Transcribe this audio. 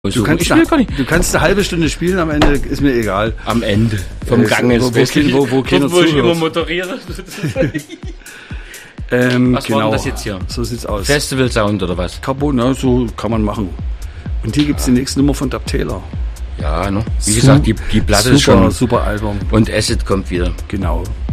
Du kannst eine halbe Stunde spielen, am Ende ist mir egal. Am Ende vom Gang ist wo keiner wo ich immer zuhört. moderiere. Was war denn das jetzt hier? So sieht's aus. Festival Sound oder was? Carbon, na, so kann man machen. Und hier gibt's die nächste Nummer von Dub Taylor. Ja, ne? Wie gesagt, die Platte ist schon super Album. Und Acid kommt wieder. Genau.